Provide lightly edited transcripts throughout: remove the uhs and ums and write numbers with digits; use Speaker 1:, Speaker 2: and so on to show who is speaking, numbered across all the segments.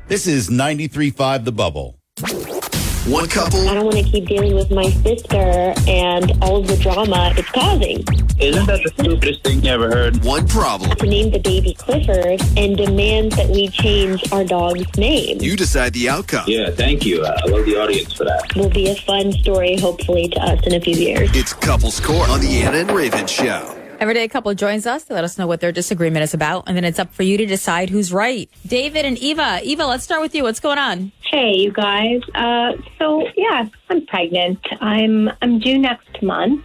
Speaker 1: This is 93.5 The Bubble.
Speaker 2: One couple.
Speaker 3: I don't want to keep dealing with my sister and all of the drama it's causing.
Speaker 4: Isn't that the stupidest thing you ever heard?
Speaker 2: One problem.
Speaker 3: To name the baby Clifford and demand that we change our dog's name.
Speaker 2: You decide the outcome.
Speaker 4: Yeah, thank you. I love the audience for that.
Speaker 3: Will be a fun story, hopefully, to us in a few years.
Speaker 2: It's Couples Court on the Anna and Raven Show.
Speaker 5: Every day a couple joins us to let us know what their disagreement is about, and then it's up for you to decide who's right. David and Eva. Eva, let's start with you. What's going on?
Speaker 6: Hey, you guys. I'm pregnant. I'm due next month.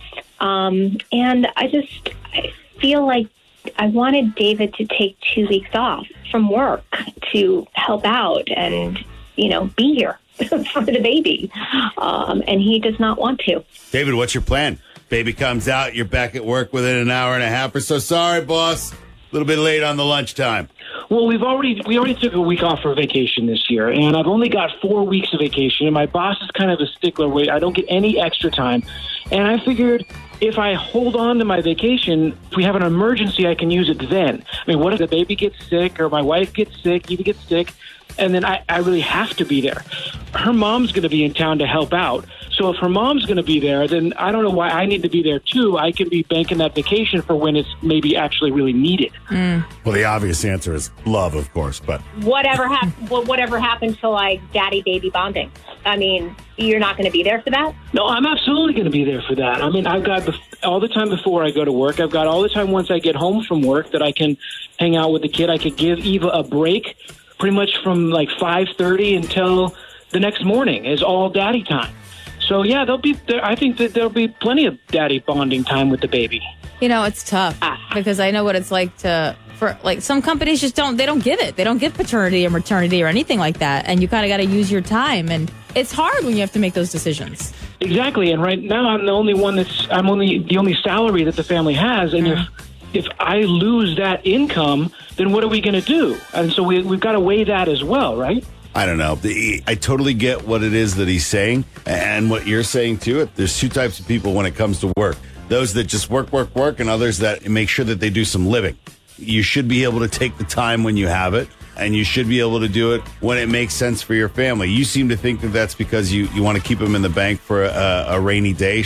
Speaker 6: And I feel like I wanted David to take 2 weeks off from work to help out and, be here for the baby. And he does not want to.
Speaker 1: David, what's your plan? Baby comes out, you're back at work within an hour and a half or so. Sorry, boss. A little bit late on the lunchtime.
Speaker 7: Well, we already took a week off for vacation this year, and I've only got 4 weeks of vacation, and my boss is kind of a stickler where I don't get any extra time. And I figured if I hold on to my vacation, if we have an emergency, I can use it then. I mean, what if the baby gets sick or my wife gets sick, Eva gets sick, and then I really have to be there. Her mom's going to be in town to help out. So if her mom's going to be there, then I don't know why I need to be there too. I can be banking that vacation for when it's maybe actually really needed.
Speaker 1: Well, the obvious answer is love, of course, but
Speaker 6: Whatever happened to, daddy-baby bonding? I mean, you're not going to be there for that?
Speaker 7: No, I'm absolutely going to be there for that. I mean, I've got all the time before I go to work. I've got all the time once I get home from work that I can hang out with the kid. I could give Eva a break pretty much from 5:30 until the next morning is all daddy time. So, yeah, I think that there'll be plenty of daddy bonding time with the baby.
Speaker 5: It's tough because I know what it's like for some companies just don't give it. They don't give paternity or maternity or anything like that. And you kind of got to use your time. And it's hard when you have to make those decisions.
Speaker 7: Exactly. And right now I'm the only one I'm only the only salary that the family has. And if I lose that income, then what are we going to do? And so we've got to weigh that as well, right?
Speaker 1: I don't know. I totally get what it is that he's saying and what you're saying too. There's two types of people when it comes to work. Those that just work, and others that make sure that they do some living. You should be able to take the time when you have it, and you should be able to do it when it makes sense for your family. You seem to think that that's because you want to keep them in the bank for a rainy day.